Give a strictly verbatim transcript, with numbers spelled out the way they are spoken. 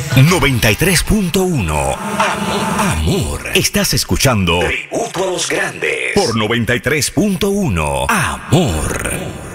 noventa y tres punto uno. Amor. Estás escuchando Tributo a los Grandes por noventa y tres punto uno. Amor.